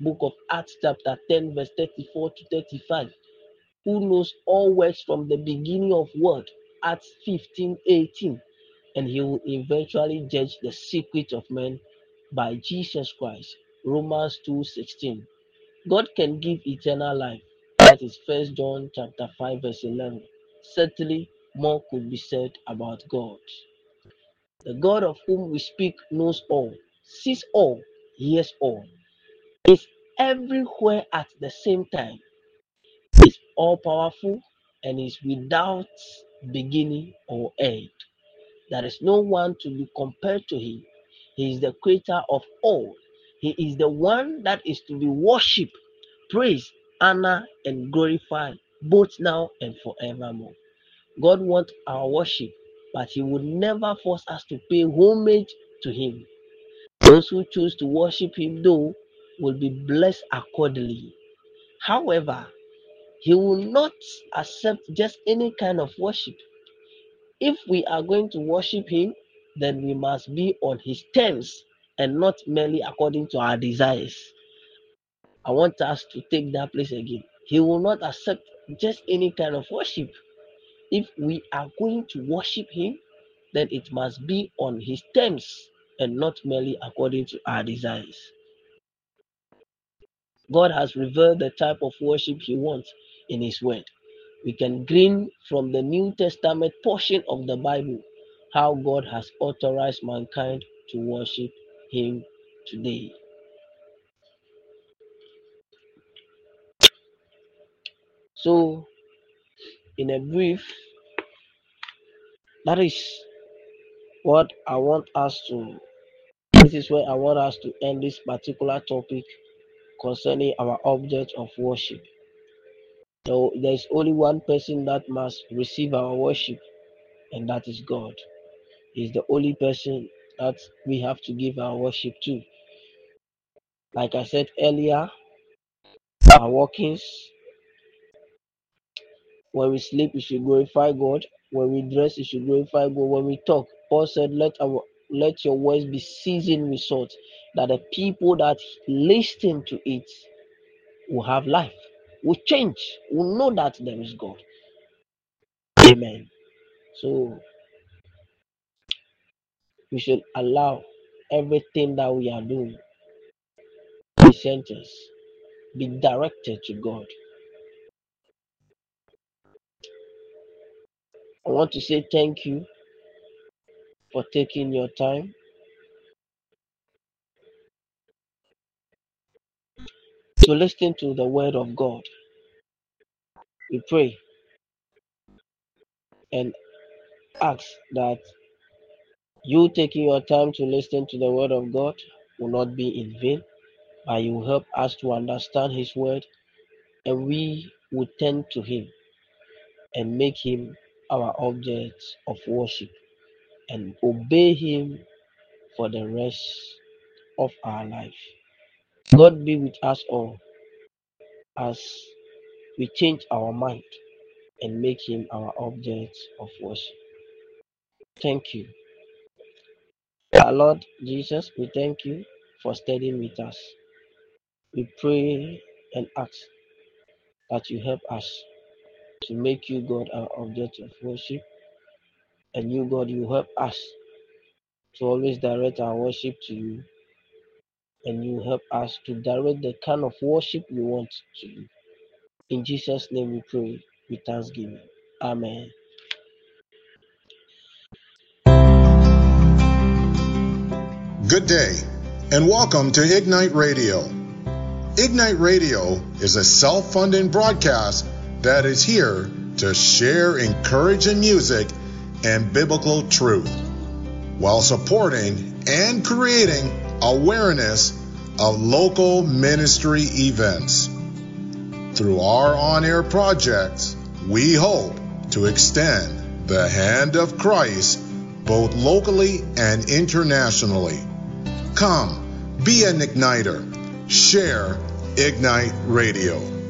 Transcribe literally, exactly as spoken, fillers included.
book of Acts chapter ten verse thirty-four to thirty-five, who knows all words from the beginning of word, Acts fifteen eighteen, and he will eventually judge the secret of men by Jesus Christ, Romans two sixteen. God can give eternal life, that is First John chapter five verse eleven. Certainly more could be said about God. The God of whom we speak knows all, sees all, hears all, is everywhere at the same time, is all powerful, and is without beginning or end. There is no one to be compared to him. He is the creator of all. He is the one that is to be worshipped, praised, honored, and glorified, both now and forevermore. God wants our worship, but he would never force us to pay homage to him. Those who choose to worship him, though, will be blessed accordingly. However, he will not accept just any kind of worship. If we are going to worship him, then we must be on his terms and not merely according to our desires. I want us to take that place again. He will not accept just any kind of worship. If we are going to worship him, then it must be on his terms and not merely according to our desires. God has revealed the type of worship he wants in his word. We can glean from the New Testament portion of the Bible how God has authorized mankind to worship him today. So, in a brief, that is what I want us to, this is where I want us to end this particular topic concerning our object of worship. So, there is only one person that must receive our worship, and that is God. He is the only person that we have to give our worship to. Like I said earlier, our workings, when we sleep, we should glorify God. When we dress, we should glorify God. When we talk, Paul said, let our let your words be seasoned with salt, that the people that listen to it will have life, will change, will know that there is God. Amen. So we should allow everything that we are doing be centered, be directed to God. I want to say thank you for taking your time to listen to the word of God. We pray and ask that you taking your time to listen to the word of God will not be in vain, but you will help us to understand his word, and we will turn to him and make him our object of worship and obey him for the rest of our life. God be with us all as we change our mind and make him our object of worship. Thank you. Our Lord Jesus, we thank you for studying with us. We pray and ask that you help us to make you, God, our object of worship. And you, God, you help us to always direct our worship to you. And you help us to direct the kind of worship we want to you. In Jesus' name we pray with thanksgiving. Amen. Good day, and welcome to Ignite Radio. Ignite Radio is a self-funding broadcast that is here to share encouraging music and biblical truth, while supporting and creating awareness of local ministry events. Through our on-air projects, we hope to extend the hand of Christ both locally and internationally. Come, be an igniter. Share Ignite Radio.